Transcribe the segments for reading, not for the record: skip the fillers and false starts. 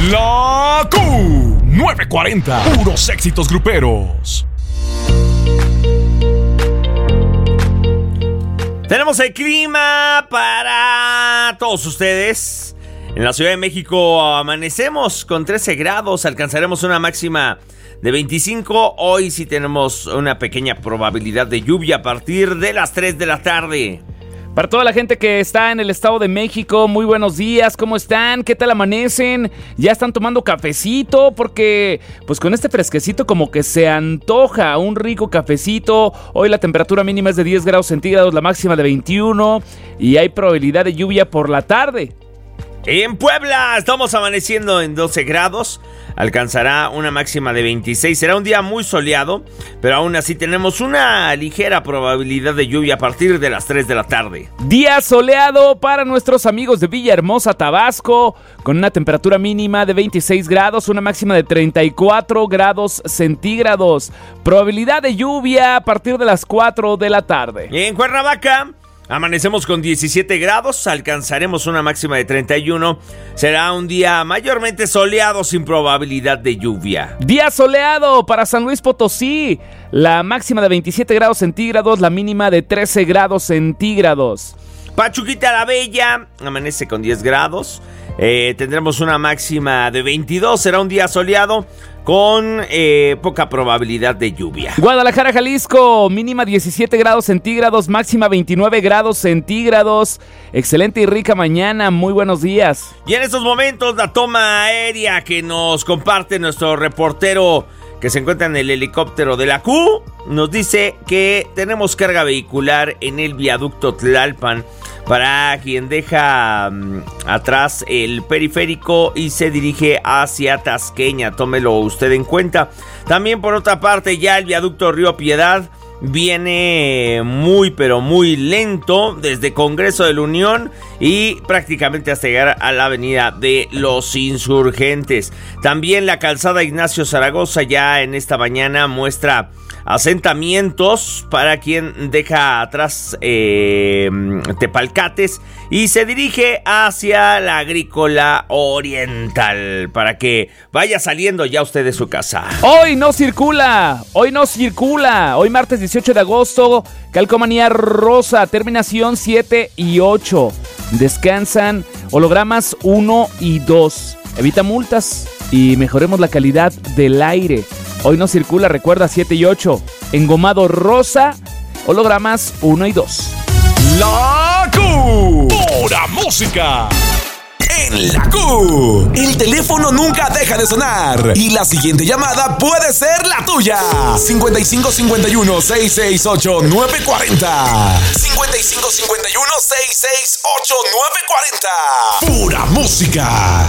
La Q940, puros éxitos gruperos. Tenemos el clima para todos ustedes. En la Ciudad de México amanecemos con 13 grados, alcanzaremos una máxima de 25. Hoy sí tenemos una pequeña probabilidad de lluvia a partir de las 3 de la tarde. Para toda la gente que está en el Estado de México, muy buenos días, ¿cómo están? ¿Qué tal amanecen? ¿Ya están tomando cafecito? Porque pues con este fresquecito como que se antoja un rico cafecito. Hoy la temperatura mínima es de 10 grados centígrados, la máxima de 21 y hay probabilidad de lluvia por la tarde. En Puebla estamos amaneciendo en 12 grados, alcanzará una máxima de 26, será un día muy soleado, pero aún así tenemos una ligera probabilidad de lluvia a partir de las 3 de la tarde. Día soleado para nuestros amigos de Villahermosa, Tabasco, con una temperatura mínima de 26 grados, una máxima de 34 grados centígrados. Probabilidad de lluvia a partir de las 4 de la tarde. En Cuernavaca amanecemos con 17 grados, alcanzaremos una máxima de 31. Será un día mayormente soleado sin probabilidad de lluvia. Día soleado para San Luis Potosí, la máxima de 27 grados centígrados, la mínima de 13 grados centígrados. Pachuquita la Bella amanece con 10 grados, tendremos una máxima de 22, será un día soleado con poca probabilidad de lluvia. Guadalajara, Jalisco, mínima 17 grados centígrados, máxima 29 grados centígrados. Excelente y rica mañana, muy buenos días. Y en estos momentos la toma aérea que nos comparte nuestro reportero que se encuentra en el helicóptero de la Q, nos dice que tenemos carga vehicular en el viaducto Tlalpan para quien deja atrás el periférico y se dirige hacia Tasqueña. Tómelo usted en cuenta. También por otra parte ya el viaducto Río Piedad viene muy pero muy lento desde Congreso de la Unión y prácticamente hasta llegar a la avenida de los Insurgentes. También la calzada Ignacio Zaragoza ya en esta mañana muestra asentamientos para quien deja atrás Tepalcates y se dirige hacia la Agrícola Oriental para que vaya saliendo ya usted de su casa. Hoy no circula, hoy martes 18 de agosto, Calcomanía Rosa, terminación 7 y 8. Descansan hologramas 1 y 2. Evita multas y mejoremos la calidad del aire. Hoy no circula, recuerda, 7 y 8. Engomado rosa, hologramas 1 y 2. La Q, pura música. En la Q, el teléfono nunca deja de sonar y la siguiente llamada puede ser la tuya. 5551 668 940. 5551 668 940. Pura música.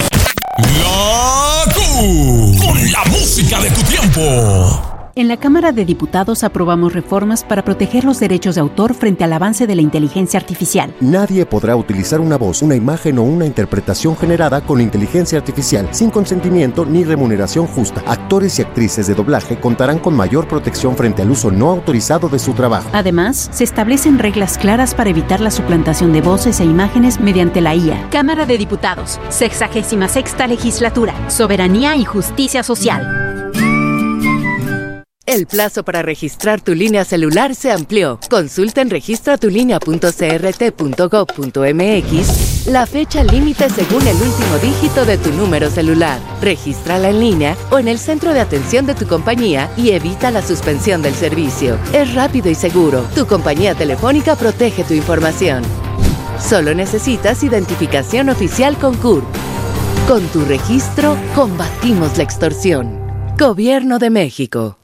La Q, con la música de tu tiempo. En la Cámara de Diputados aprobamos reformas para proteger los derechos de autor frente al avance de la inteligencia artificial. Nadie podrá utilizar una voz, una imagen o una interpretación generada con inteligencia artificial sin consentimiento ni remuneración justa. Actores y actrices de doblaje contarán con mayor protección frente al uso no autorizado de su trabajo. Además, se establecen reglas claras para evitar la suplantación de voces e imágenes mediante la IA. Cámara de Diputados, 66ª Legislatura, Soberanía y Justicia Social. El plazo para registrar tu línea celular se amplió. Consulta en registratulinea.crt.gov.mx la fecha límite según el último dígito de tu número celular. Regístrala en línea o en el centro de atención de tu compañía y evita la suspensión del servicio. Es rápido y seguro. Tu compañía telefónica protege tu información. Solo necesitas identificación oficial con CURP. Con tu registro, combatimos la extorsión. Gobierno de México.